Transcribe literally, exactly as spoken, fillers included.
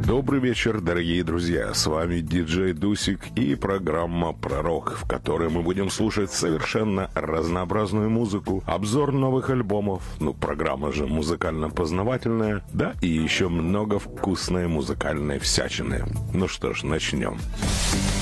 Добрый вечер, дорогие друзья. С вами диджей Дусик и программа «Пророк», в которой мы будем слушать совершенно разнообразную музыку, обзор новых альбомов, ну, программа же музыкально-познавательная, да и еще много вкусной музыкальной всячины. Ну что ж, начнем.